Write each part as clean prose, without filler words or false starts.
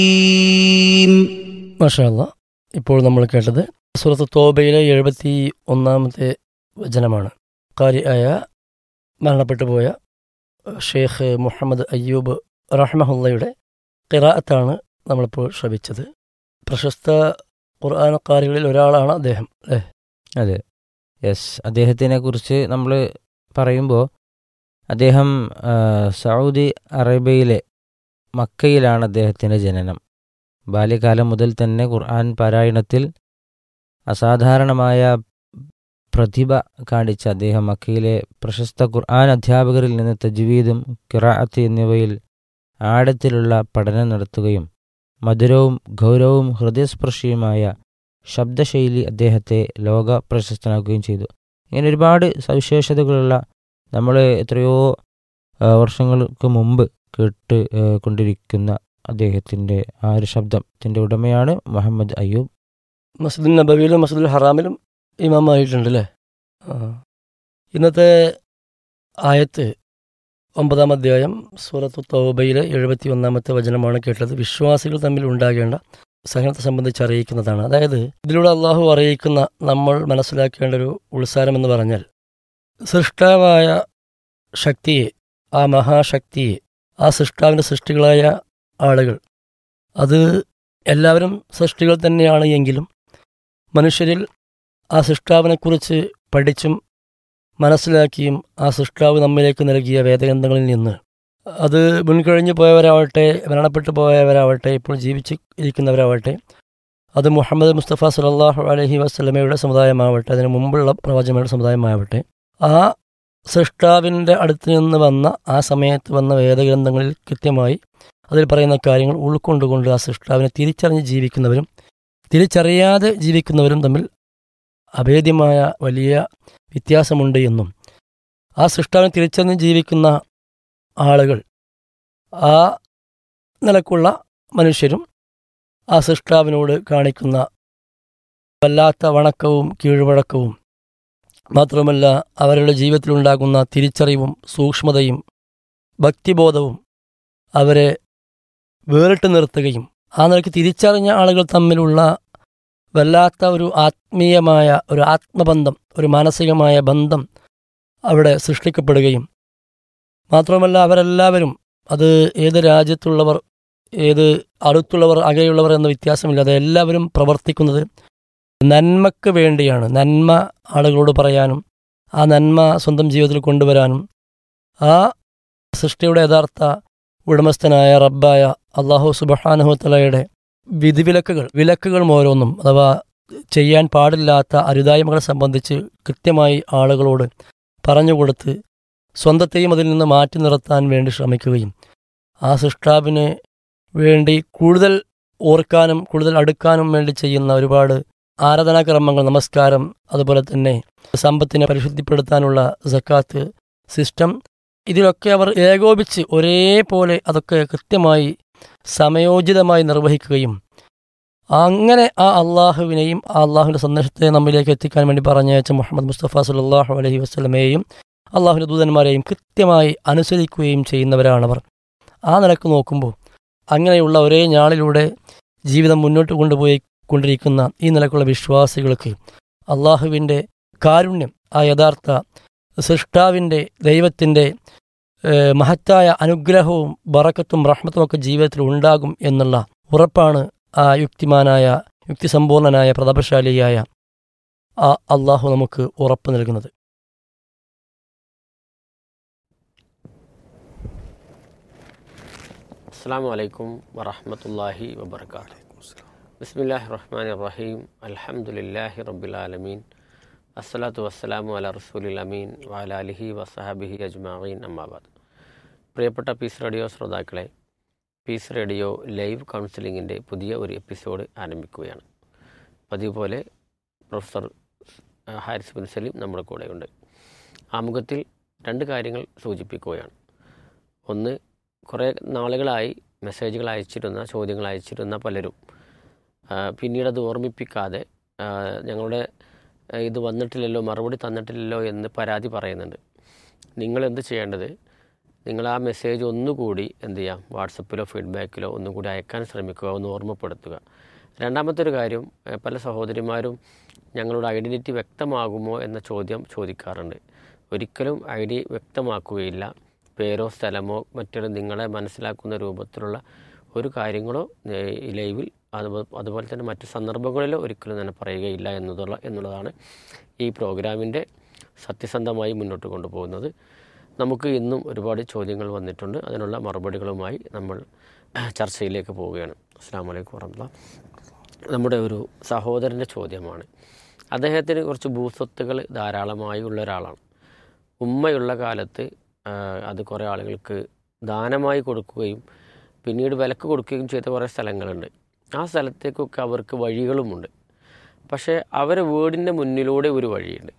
മാഷാ അല്ലാഹ്. ഇപ്പോൾ നമ്മൾ കേട്ടത് സൂറത്ത് തോബയിലെ 71-ാമത്തെ വചനമാണ്. ഖാരിആയ മരണപ്പെട്ടു പോയ ഷെയ്ഖ് മുഹമ്മദ് അയ്യൂബ് റഹ്മഹുള്ളയുടെ ഖിറാഅത്താണ് നമ്മളിപ്പോൾ ശ്രവിച്ചത്. പ്രശസ്ത ഖുർആൻ ഖാരികളിൽ ഒരാളാണ് അദ്ദേഹം, അല്ലേ? അതെ, യെസ്. അദ്ദേഹത്തിനെ കുറിച്ച് നമ്മൾ പറയുമ്പോൾ അദ്ദേഹം സൗദി അറേബ്യയിലെ മക്കയിലാണ് അദ്ദേഹത്തിൻ്റെ ജനനം. ബാല്യകാലം മുതൽ തന്നെ ഖുർആൻ പാരായണത്തിൽ അസാധാരണമായ പ്രതിഭ കാണിച്ച അദ്ദേഹം മക്കയിലെ പ്രശസ്ത ഖുർആൻ അധ്യാപകരിൽ നിന്ന് തജ്വീദും ഖിറാഅത്ത് എന്നിവയിൽ ആഴത്തിലുള്ള പഠനം നടത്തുകയും മധുരവും ഗൗരവവും ഹൃദയസ്പർശിയുമായ ശബ്ദശൈലി അദ്ദേഹത്തെ ലോക പ്രശസ്തനാക്കുകയും ചെയ്തു. ഇങ്ങനെ ഒരുപാട് സവിശേഷതകളുള്ള നമ്മൾ എത്രയോ വർഷങ്ങൾക്ക് മുമ്പ് കേട്ട് കൊണ്ടിരിക്കുന്ന അദ്ദേഹത്തിൻ്റെ ആ ഒരു ശബ്ദത്തിൻ്റെ ഉടമയാണ് മുഹമ്മദ് അയ്യൂബ്. മസ്ജിദുൽ നബവിയിലും മസ്ജിദുൽ ഹറാമിലും ഇമാമായിട്ടുണ്ട്, അല്ലേ? ഇന്നത്തെ ആയത്ത് 9-ാം അധ്യായം സൂറത്ത് തൗബയിലെ 71-ാമത്തെ വചനമാണ് കേട്ടത്. വിശ്വാസികൾ തമ്മിൽ ഉണ്ടാകേണ്ട സഹനത്തെ സംബന്ധിച്ച് അറിയിക്കുന്നതാണ്. അതായത് ഇതിലൂടെ അള്ളാഹു അറിയിക്കുന്ന നമ്മൾ മനസ്സിലാക്കേണ്ട ഒരു ഉത്സാരം എന്ന് പറഞ്ഞാൽ, സൃഷ്ടാവായ ശക്തിയെ, ആ മഹാശക്തിയെ, ആ സൃഷ്ടാവിൻ്റെ സൃഷ്ടികളായ ആളുകൾ, അത് എല്ലാവരും സൃഷ്ടികൾ തന്നെയാണ് എങ്കിലും മനുഷ്യരിൽ ആ സൃഷ്ടാവിനെക്കുറിച്ച് പഠിച്ചും മനസ്സിലാക്കിയും ആ സൃഷ്ടാവ് നമ്മിലേക്ക് നൽകിയ വേദഗ്രന്ഥങ്ങളിൽ നിന്ന് അത് മുൻകഴിഞ്ഞു പോയവരാവട്ടെ, മരണപ്പെട്ടു പോയവരാവട്ടെ, ഇപ്പോൾ ജീവിച്ച് ഇരിക്കുന്നവരാവട്ടെ, അത് മുഹമ്മദ് മുസ്തഫ സല്ലല്ലാഹു അലൈഹി വസല്ലമയുടെ സമുദായമാവട്ടെ, അതിന് മുമ്പുള്ള പ്രവാചകന്മാരുടെ സമുദായമാവട്ടെ, ആ സൃഷ്ടാവിൻ്റെ അടുത്ത് നിന്ന് വന്ന, ആ സമയത്ത് വന്ന വേദഗ്രന്ഥങ്ങളിൽ കൃത്യമായി അതിൽ പറയുന്ന കാര്യങ്ങൾ ഉൾക്കൊണ്ടുകൊണ്ട് ആ സൃഷ്ടാവിനെ തിരിച്ചറിഞ്ഞ് ജീവിക്കുന്നവരും തിരിച്ചറിയാതെ ജീവിക്കുന്നവരും തമ്മിൽ അഭേദ്യമായ വലിയ വ്യത്യാസമുണ്ട് എന്നും, ആ സൃഷ്ടാവിനെ തിരിച്ചറിഞ്ഞ് ജീവിക്കുന്ന ആളുകൾ, ആ നിലക്കുള്ള മനുഷ്യരും ആ സൃഷ്ടാവിനോട് കാണിക്കുന്ന വല്ലാത്ത വണക്കവും കീഴ്വഴക്കവും മാത്രമല്ല അവരുടെ ജീവിതത്തിലുണ്ടാകുന്ന തിരിച്ചറിവും സൂക്ഷ്മതയും ഭക്തിബോധവും അവരെ വേറിട്ട് നിർത്തുകയും ആ നിലയ്ക്ക് തിരിച്ചറിഞ്ഞ ആളുകൾ തമ്മിലുള്ള വല്ലാത്ത ഒരു ആത്മീയമായ ഒരു ആത്മബന്ധം, ഒരു മാനസികമായ ബന്ധം അവിടെ സൃഷ്ടിക്കപ്പെടുകയും മാത്രമല്ല അവരെല്ലാവരും, അത് ഏത് രാജ്യത്തുള്ളവർ, ഏത് അടുത്തുള്ളവർ, അകലെയുള്ളവർ എന്ന വ്യത്യാസമില്ലാതെ എല്ലാവരും പ്രവർത്തിക്കുന്നത് നന്മയ്ക്ക് വേണ്ടിയാണ്. നന്മ ആളുകളോട് പറയാനും ആ നന്മ സ്വന്തം ജീവിതത്തിൽ കൊണ്ടുവരാനും ആ സൃഷ്ടിയുടെ യഥാർത്ഥ ഉടമസ്ഥനായ റബ്ബായ അല്ലാഹു സുബ്ഹാനഹു വ തആലയുടെ വിലക്കുകൾ ഓരോന്നും, അഥവാ ചെയ്യാൻ പാടില്ലാത്ത അരുതായ്മകളെ സംബന്ധിച്ച് കൃത്യമായി ആളുകളോട് പറഞ്ഞുകൊടുത്ത് സ്വന്തത്തെയും അതിൽ നിന്ന് മാറ്റി നിർത്താൻ വേണ്ടി ശ്രമിക്കുകയും ആ സൃഷ്ടാവിന് വേണ്ടി കൂടുതൽ ഓർക്കാനും കൂടുതൽ അടുക്കാനും വേണ്ടി ചെയ്യുന്ന ഒരുപാട് ആരാധനാക്രമങ്ങൾ, നമസ്കാരം, അതുപോലെ തന്നെ സമ്പത്തിനെ പരിശുദ്ധിപ്പെടുത്താനുള്ള സക്കാത്ത് സിസ്റ്റം, ഇതിലൊക്കെ അവർ ഏകോപിച്ച് ഒരേപോലെ അതൊക്കെ കൃത്യമായി സമയോചിതമായി നിർവഹിക്കുകയും അങ്ങനെ ആ അള്ളാഹുവിനെയും ആ അള്ളാഹുവിൻ്റെ സന്ദേശത്തെ നമ്മിലേക്ക് എത്തിക്കാൻ വേണ്ടി പറഞ്ഞയച്ച മുഹമ്മദ് മുസ്തഫ സല്ലല്ലാഹു അലൈഹി വസല്ലമയെയും അള്ളാഹുവിൻ്റെ ദൂതന്മാരെയും കൃത്യമായി അനുസരിക്കുകയും ചെയ്യുന്നവരാണവർ. ആ നിലക്ക് നോക്കുമ്പോൾ അങ്ങനെയുള്ള ഒരേ ഞാളിലൂടെ ജീവിതം മുന്നോട്ട് കൊണ്ടുപോയിക്കൊണ്ടിരിക്കുന്ന ഈ നിലക്കുള്ള വിശ്വാസികൾക്ക് അള്ളാഹുവിൻ്റെ കാരുണ്യം, ആ യഥാർത്ഥ സൃഷ്ടാവിൻ്റെ ദൈവത്തിൻ്റെ മഹത്തായ അനുഗ്രഹവും ബറക്കത്തും റഹ്മത്തും ഒക്കെ ജീവിതത്തിൽ ഉണ്ടാകും എന്നുള്ള ഉറപ്പാണ് ആ യുക്തിസമ്പൂർണനായ പ്രതാപശാലിയായ ആ അള്ളാഹു നമുക്ക് ഉറപ്പ് നൽകുന്നത്. അസ്സലാമു അലൈക്കും വറഹ്മത്തുള്ളാഹി വബറകാതുഹു. ബിസ്മില്ലാഹിർ റഹ്മാനിർ റഹീം. അൽഹംദുലില്ലാഹി റബ്ബിൽ ആലമീൻ. അസ്സലാത്തു വസ്സലാമു അലാ റസൂലിൽ അമീൻ വഅലാ ആലിഹി വസഹബിഹി അജ്മഈൻ. അമ്മാ ബഅദ്. പ്രിയപ്പെട്ട പീസ് റേഡിയോ ശ്രോതാക്കളെ, പീസ് റേഡിയോ ലൈവ് കൗൺസിലിങ്ങിൻ്റെ പുതിയ ഒരു എപ്പിസോഡ് ആരംഭിക്കുകയാണ്. പതിവ് പോലെ പ്രൊഫസർ ഹാരിസ് ബിൻ സലീം നമ്മുടെ കൂടെയുണ്ട്. ആമുഖത്തിൽ രണ്ട് കാര്യങ്ങൾ സൂചിപ്പിക്കുകയാണ്. ഒന്ന്, കുറേ നാളുകളായി മെസ്സേജുകൾ അയച്ചിരുന്ന, ചോദ്യങ്ങൾ അയച്ചിരുന്ന പലരും പിന്നീടത് ഓർമ്മിപ്പിക്കാതെ ഞങ്ങളുടെ ഇത് വന്നിട്ടില്ലല്ലോ, മറുപടി തന്നിട്ടില്ലല്ലോ എന്ന് പരാതി പറയുന്നുണ്ട്. നിങ്ങളെന്ത് ചെയ്യേണ്ടത്, നിങ്ങൾ ആ മെസ്സേജ് ഒന്നുകൂടി എന്ത് ചെയ്യാം, വാട്സപ്പിലോ ഫീഡ്ബാക്കിലോ ഒന്നുകൂടി അയക്കാൻ ശ്രമിക്കുക, ഒന്ന് ഓർമ്മപ്പെടുത്തുക. രണ്ടാമത്തെ ഒരു കാര്യം, പല സഹോദരിമാരും ഞങ്ങളുടെ ഐഡൻറ്റിറ്റി വ്യക്തമാകുമോ എന്ന ചോദ്യം ചോദിക്കാറുണ്ട്. ഒരിക്കലും ഐഡി വ്യക്തമാക്കുകയില്ല. പേരോ സ്ഥലമോ മറ്റൊരു നിങ്ങളെ മനസ്സിലാക്കുന്ന രൂപത്തിലുള്ള ഒരു കാര്യങ്ങളോ ഈ ലൈവിൽ അതുപോലെ തന്നെ മറ്റു സന്ദർഭങ്ങളിലോ ഒരിക്കലും തന്നെ പറയുകയില്ല എന്നുള്ളതാണ് ഈ പ്രോഗ്രാമിൻ്റെ സത്യസന്ധമായി മുന്നോട്ട് കൊണ്ടുപോകുന്നത്. നമുക്ക് ഇന്നും ഒരുപാട് ചോദ്യങ്ങൾ വന്നിട്ടുണ്ട്. അതിനുള്ള മറുപടികളുമായി നമ്മൾ ചർച്ചയിലേക്ക് പോവുകയാണ്. അസ്സലാമു അലൈക്കും വറഹ്മത്തുള്ളാഹി. നമ്മുടെ ഒരു സഹോദരൻ്റെ ചോദ്യമാണ്. അദ്ദേഹത്തിന് കുറച്ച് ഭൂസ്വത്തുകൾ ധാരാളമായി ഉള്ള ഒരാളാണ്. ഉമ്മയുള്ള കാലത്ത് അത് കുറേ ആളുകൾക്ക് ദാനമായി കൊടുക്കുകയും പിന്നീട് വിലക്ക് കൊടുക്കുകയും ചെയ്ത കുറേ സ്ഥലങ്ങളുണ്ട്. ആ സ്ഥലത്തേക്കൊക്കെ അവർക്ക് വഴികളുമുണ്ട്. പക്ഷേ അവരെ വീടിൻ്റെ മുന്നിലൂടെ ഒരു വഴിയുണ്ട്.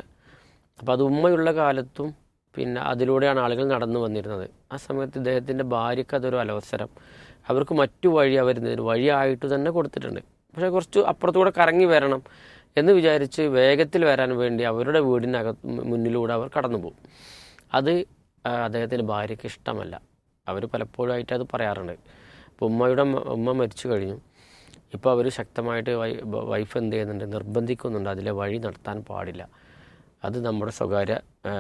അപ്പോൾ അത് ഉമ്മയുള്ള കാലത്തും പിന്നെ അതിലൂടെയാണ് ആളുകൾ നടന്നു വന്നിരുന്നത്. ആ സമയത്ത് ഇദ്ദേഹത്തിൻ്റെ ഭാര്യയ്ക്ക് അതൊരു അലവസരം. അവർക്ക് മറ്റു വഴി വഴിയായിട്ട് തന്നെ കൊടുത്തിട്ടുണ്ട്. പക്ഷേ കുറച്ച് അപ്പുറത്തൂടെ കറങ്ങി വരണം എന്ന് വിചാരിച്ച് വേഗത്തിൽ വരാൻ വേണ്ടി അവരുടെ മുന്നിലൂടെ അവർ കടന്നു പോകും. അത് അദ്ദേഹത്തിൻ്റെ ഭാര്യയ്ക്ക് ഇഷ്ടമല്ല. അവർ പലപ്പോഴായിട്ട് അത് പറയാറുണ്ട്. ഇപ്പോൾ ഉമ്മ മരിച്ചു കഴിഞ്ഞു. ഇപ്പോൾ അവർ ശക്തമായിട്ട് വൈഫ് എന്ത് ചെയ്യുന്നുണ്ട്, നിർബന്ധിക്കുന്നുണ്ട്, അതിലെ വഴി നടത്താൻ പാടില്ല, അത് നമ്മുടെ സ്വകാര്യ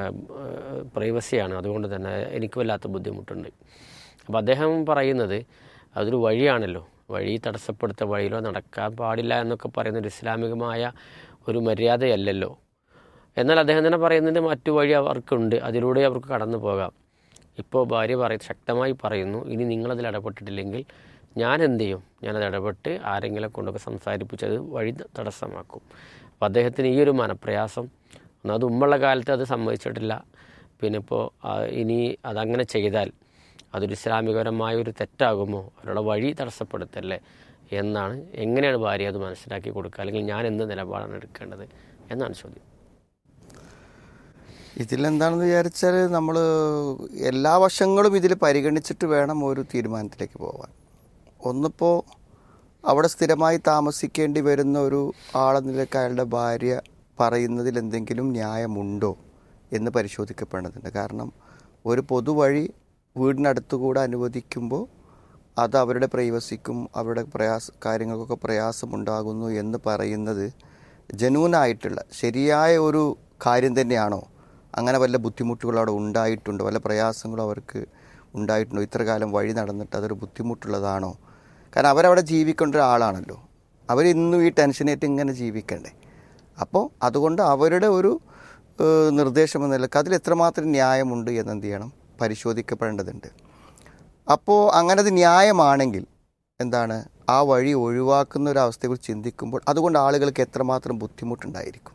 പ്രൈവസിയാണ്, അതുകൊണ്ട് തന്നെ എനിക്ക് വല്ലാത്ത ബുദ്ധിമുട്ടുണ്ട്. അപ്പോൾ അദ്ദേഹം പറയുന്നത് അതൊരു വഴിയാണല്ലോ, വഴി തടസ്സപ്പെടുത്ത വഴിയിലോ നടക്കാൻ പാടില്ല എന്നൊക്കെ പറയുന്നൊരു ഇസ്ലാമികമായ ഒരു മര്യാദയല്ലല്ലോ. എന്നാൽ അദ്ദേഹം തന്നെ പറയുന്നത് മറ്റു വഴി അവർക്കുണ്ട്, അതിലൂടെ അവർക്ക് കടന്നു പോകാം. ഇപ്പോൾ ഭാര്യ ശക്തമായി പറയുന്നു, ഇനി നിങ്ങളതിൽ ഇടപെട്ടിട്ടില്ലെങ്കിൽ ഞാൻ എന്ത് ചെയ്യും, ഞാനത് ഇടപെട്ട് ആരെങ്കിലും കൊണ്ടൊക്കെ സംസാരിപ്പിച്ചത് വഴി തടസ്സമാക്കും. അപ്പോൾ അദ്ദേഹത്തിന് ഈ ഒരു മനപ്രയാസം, അത് ഉമ്മുള്ള കാലത്ത് അത് സമ്മതിച്ചിട്ടില്ല. പിന്നെ ഇപ്പോൾ ഇനി അതങ്ങനെ ചെയ്താൽ അതൊരു ഇസ്ലാമികപരമായ ഒരു തെറ്റാകുമോ, അവരുടെ വഴി തടസ്സപ്പെടുത്തല്ലേ എന്നാണ്. എങ്ങനെയാണ് ഭാര്യ അത് മനസ്സിലാക്കി കൊടുക്കുക, അല്ലെങ്കിൽ ഞാൻ എന്ത് നിലപാടാണ് എടുക്കേണ്ടത് എന്നാണ് ചോദ്യം. ഇതിലെന്താണെന്ന് വിചാരിച്ചാൽ നമ്മൾ എല്ലാ വശങ്ങളും ഇതിൽ പരിഗണിച്ചിട്ട് വേണം ഒരു തീരുമാനത്തിലേക്ക് പോകാൻ. ഒന്നിപ്പോൾ അവിടെ സ്ഥിരമായി താമസിക്കേണ്ടി വരുന്ന ഒരു ആളെന്ന നിലയ്ക്ക് അയാളുടെ ഭാര്യ പറയുന്നതിൽ എന്തെങ്കിലും ന്യായമുണ്ടോ എന്ന് പരിശോധിക്കപ്പെടേണ്ടതുണ്ട്. കാരണം ഒരു പൊതുവഴി വീടിനടുത്തുകൂടെ അനുവദിക്കുമ്പോൾ അത് അവരുടെ പ്രൈവസിക്കും അവരുടെ കാര്യങ്ങൾക്കൊക്കെ പ്രയാസമുണ്ടാകുന്നു എന്ന് പറയുന്നത് ജനൂനായിട്ടുള്ള ശരിയായ ഒരു കാര്യം തന്നെയാണോ? അങ്ങനെ വല്ല ബുദ്ധിമുട്ടുകൾ അവിടെ ഉണ്ടായിട്ടുണ്ടോ, വല്ല പ്രയാസങ്ങളും അവർക്ക് ഉണ്ടായിട്ടുണ്ടോ, ഇത്ര കാലം വഴി നടന്നിട്ട് അതൊരു ബുദ്ധിമുട്ടുള്ളതാണോ? കാരണം അവരവിടെ ജീവിക്കേണ്ട ഒരാളാണല്ലോ, അവരിന്നും ഈ ടെൻഷനായിട്ട് ഇങ്ങനെ ജീവിക്കണ്ടേ. അപ്പോൾ അതുകൊണ്ട് അവരുടെ ഒരു നിർദ്ദേശം എന്ന നിലക്ക് അതിൽ എത്രമാത്രം ന്യായമുണ്ട് എന്നെന്ത് ചെയ്യണം, പരിശോധിക്കപ്പെടേണ്ടതുണ്ട്. അപ്പോൾ അങ്ങനെ അത് ന്യായമാണെങ്കിൽ എന്താണ്, ആ വഴി ഒഴിവാക്കുന്ന ഒരവസ്ഥയെക്കുറിച്ച് ചിന്തിക്കുമ്പോൾ അതുകൊണ്ട് ആളുകൾക്ക് എത്രമാത്രം ബുദ്ധിമുട്ടുണ്ടായിരിക്കും.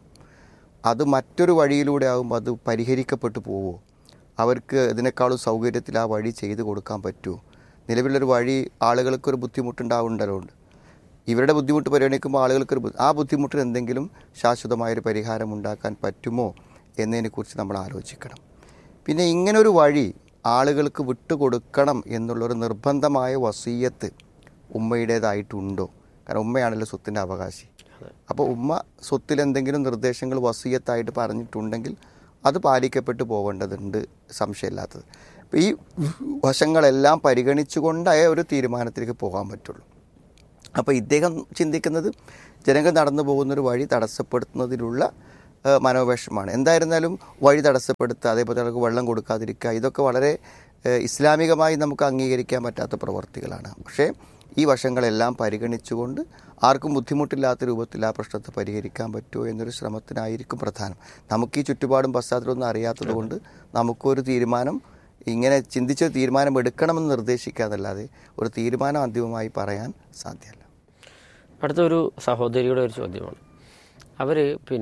അത് മറ്റൊരു വഴിയിലൂടെ ആകുമ്പോൾ അത് പരിഹരിക്കപ്പെട്ടു പോവുമോ, അവർക്ക് ഇതിനേക്കാളും സൗകര്യത്തിൽ ആ വഴി ചെയ്ത് കൊടുക്കാൻ പറ്റുമോ? നിലവിലൊരു വഴി ആളുകൾക്കൊരു ബുദ്ധിമുട്ടുണ്ടാവുണ്ടല്ലോ, ഇവരുടെ ബുദ്ധിമുട്ട് പരിഗണിക്കുമ്പോൾ ആളുകൾക്കൊരു ആ ബുദ്ധിമുട്ടിന് എന്തെങ്കിലും ശാശ്വതമായൊരു പരിഹാരം ഉണ്ടാക്കാൻ പറ്റുമോ എന്നതിനെക്കുറിച്ച് നമ്മൾ ആലോചിക്കണം. പിന്നെ ഇങ്ങനൊരു വഴി ആളുകൾക്ക് വിട്ടുകൊടുക്കണം എന്നുള്ളൊരു നിർബന്ധമായ വസീയത്ത് ഉമ്മയുടേതായിട്ടുണ്ടോ? കാരണം ഉമ്മയാണല്ലോ സ്വത്തിൻ്റെ അവകാശി. അപ്പോൾ ഉമ്മ സ്വത്തിലെന്തെങ്കിലും നിർദ്ദേശങ്ങൾ വസീയത്തായിട്ട് പറഞ്ഞിട്ടുണ്ടെങ്കിൽ അത് പാലിക്കപ്പെട്ടു പോകേണ്ടതുണ്ട്, സംശയമില്ലാത്തത്. അപ്പോൾ ഈ വശങ്ങളെല്ലാം പരിഗണിച്ചുകൊണ്ടായ ഒരു തീരുമാനത്തിലേക്ക് പോകാൻ പറ്റുള്ളൂ. അപ്പോൾ ഇദ്ദേഹം ചിന്തിക്കുന്നത് ജനങ്ങൾ നടന്നു പോകുന്നൊരു വഴി തടസ്സപ്പെടുത്തുന്നതിലുള്ള മനോവേഷമാണ്. എന്തായിരുന്നാലും വഴി തടസ്സപ്പെടുത്തുക, അതേപോലെ അവർക്ക് വെള്ളം കൊടുക്കാതിരിക്കുക, ഇതൊക്കെ വളരെ ഇസ്ലാമികമായി നമുക്ക് അംഗീകരിക്കാൻ പറ്റാത്ത പ്രവർത്തികളാണ്. പക്ഷേ ഈ വശങ്ങളെല്ലാം പരിഗണിച്ചുകൊണ്ട് ആർക്കും ബുദ്ധിമുട്ടില്ലാത്ത രൂപത്തിൽ ആ പ്രശ്നത്തെ പരിഹരിക്കാൻ പറ്റുമോ എന്നൊരു ശ്രമത്തിനായിരിക്കും പ്രധാനം. നമുക്ക് ഈ ചുറ്റുപാടും പശ്ചാത്തലമൊന്നും അറിയാത്തത് കൊണ്ട് നമുക്കൊരു തീരുമാനം ഇങ്ങനെ ചിന്തിച്ച തീരുമാനം എടുക്കണമെന്ന് നിർദ്ദേശിക്കാതല്ലാതെ ഒരു തീരുമാനം അന്തിമമായി പറയാൻ സാധ്യമല്ല. അടുത്തൊരു സഹോദരിയുടെ ഒരു ചോദ്യമാണ്. അവർ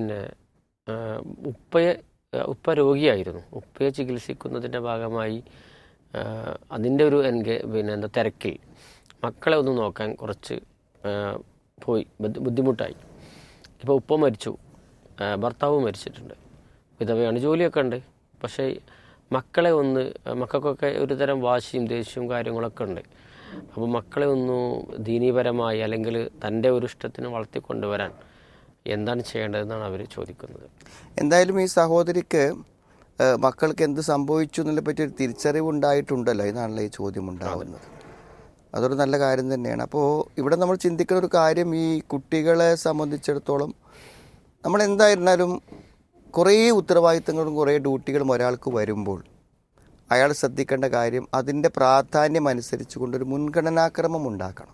ഉപ്പ രോഗിയായിരുന്നു. ഉപ്പയെ ചികിത്സിക്കുന്നതിൻ്റെ ഭാഗമായി അതിൻ്റെ ഒരു തിരക്കിൽ മക്കളെ ഒന്ന് നോക്കാൻ കുറച്ച് ബുദ്ധിമുട്ടായി. ഇപ്പോൾ ഉപ്പ മരിച്ചു, ഭർത്താവ് മരിച്ചിട്ടുണ്ട്, വിധവയാണ്, ജോലിയൊക്കെ ഉണ്ട്. പക്ഷേ മക്കൾക്കൊക്കെ ഒരു തരം വാശിയും ദേഷ്യവും കാര്യങ്ങളൊക്കെ ഉണ്ട്. അപ്പോൾ മക്കളെ ഒന്ന് ദീനീപരമായി അല്ലെങ്കിൽ തൻ്റെ ഒരു ഇഷ്ടത്തിന് വളർത്തിക്കൊണ്ടുവരാൻ എന്താണ് ചെയ്യേണ്ടതെന്നാണ് അവർ ചോദിക്കുന്നത്. എന്തായാലും ഈ സഹോദരിക്ക് മക്കൾക്ക് എന്ത് സംഭവിച്ചു എന്നതിനെ പറ്റി ഒരു തിരിച്ചറിവ് ഉണ്ടായിട്ടുണ്ടല്ലോ, എന്നാണല്ലോ ഈ ചോദ്യം ഉണ്ടാകുന്നത്. അതൊരു നല്ല കാര്യം തന്നെയാണ്. അപ്പോൾ ഇവിടെ നമ്മൾ ചിന്തിക്കുന്ന ഒരു കാര്യം, ഈ കുട്ടികളെ സംബന്ധിച്ചിടത്തോളം നമ്മൾ എന്തായിരുന്നാലും കുറേ ഉത്തരവാദിത്തങ്ങളും കുറേ ഡ്യൂട്ടികളും ഒരാൾക്ക് വരുമ്പോൾ അയാൾ ശ്രദ്ധിക്കേണ്ട കാര്യം അതിൻ്റെ പ്രാധാന്യം അനുസരിച്ച് കൊണ്ടൊരു മുൻഗണനാക്രമം ഉണ്ടാക്കണം,